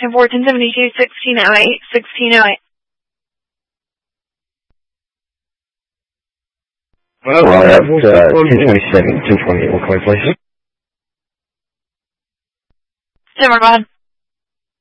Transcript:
1472, 1608, 1608. Well, I have 1027, 228, what can I place? Timber, go ahead.